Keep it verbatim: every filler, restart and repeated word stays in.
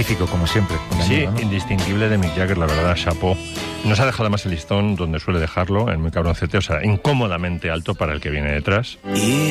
magnífico, como siempre. Sí, Amigo, ¿no? indistinguible de Mick Jagger, la verdad, chapó. Nos ha dejado además el listón donde suele dejarlo, en Muy cabroncete, o sea, incómodamente alto para el que viene detrás.